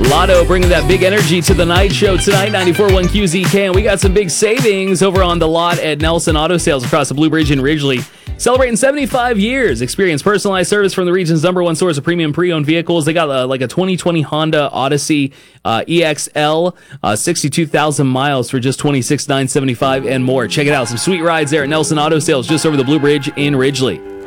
Lotto bringing that big energy to the night show tonight, 94.1 QZK. And we got some big savings over on the lot at Nelson Auto Sales across the Blue Bridge in Ridgely. Celebrating 75 years. Experience personalized service from the region's #1 source of premium pre-owned vehicles. They got like a 2020 Honda Odyssey EXL, 62,000 miles for just $26,975 and more. Check it out. Some sweet rides there at Nelson Auto Sales just over the Blue Bridge in Ridgely.